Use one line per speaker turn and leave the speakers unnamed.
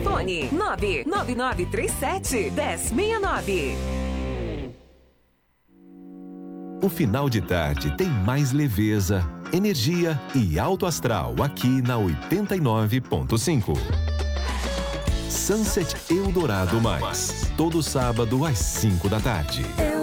Fone 99937-1069.
O final de tarde tem mais leveza, energia e alto astral aqui na 89.5. Sunset Eldorado Mais, todo sábado às 5 da tarde.